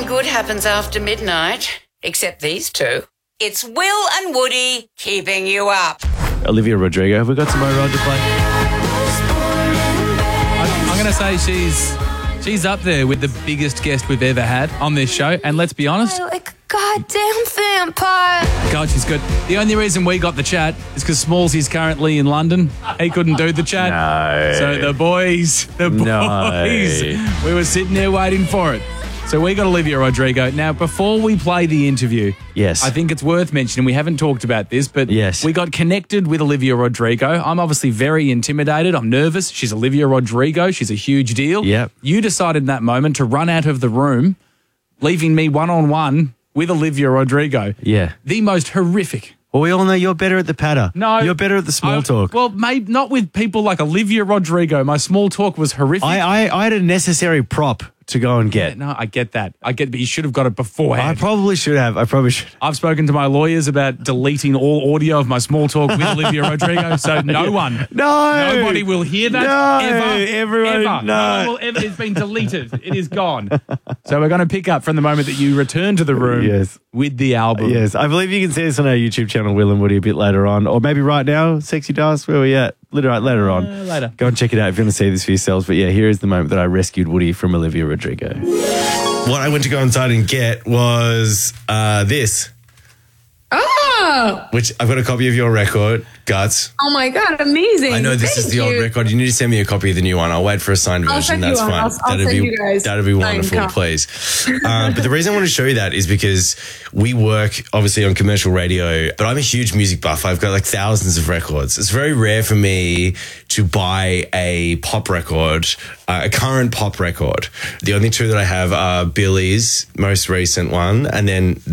good happens after midnight, except these two. It's Will and Woody keeping you up. Olivia Rodrigo, have we got some more Rod to play? I'm going to say she's up there with the biggest guest we've ever had on this show. And let's be honest, Like a goddamn vampire. God, she's good. The only reason we got the chat is because Smallsy's currently in London. He couldn't do the chat. No. So the boys, we were sitting there waiting for it. So we got Olivia Rodrigo. Now, before we play the interview, Yes. I think it's worth mentioning, we haven't talked about this, but Yes. we got connected with Olivia Rodrigo. I'm obviously very intimidated. I'm nervous. She's Olivia Rodrigo. She's a huge deal. Yep. You decided in that moment to run out of the room, leaving me one-on-one with Olivia Rodrigo. Yeah. The most horrific. Well, we all know you're better at the patter. No. You're better at the small talk. Well, maybe not with people like Olivia Rodrigo. My small talk was horrific. I had a necessary prop to go and get. No, I get that. But you should have got it beforehand. I probably should have. I've spoken to my lawyers about deleting all audio of my small talk with Olivia Rodrigo, so nobody will hear that ever. Everyone, ever. no. one will ever. It's been deleted. It is gone. So we're going to pick up from the moment that you return to the room Yes. with the album. Yes, I believe you can see us on our YouTube channel, Will and Woody, a bit later on. Or maybe right now, Sexy Dust, where are we at? Later on. Later. Go and check it out if you want to see this for yourselves. But yeah, here is the moment that I rescued Woody from Olivia Rodrigo. What I went to go inside and get was this. Oh! Which I've got a copy of your record, Guts. Oh my God, amazing. I know this is the old record. You need to send me a copy of the new one. I'll wait for a signed I'll version. send you That's one. fine. I'll send you guys That'd be signed wonderful, copy. please. But the reason I want to show you that is because we work obviously on commercial radio, but I'm a huge music buff. I've got like thousands of records. It's very rare for me to buy a pop record, a current pop record. The only two that I have are Billy's most recent one, and then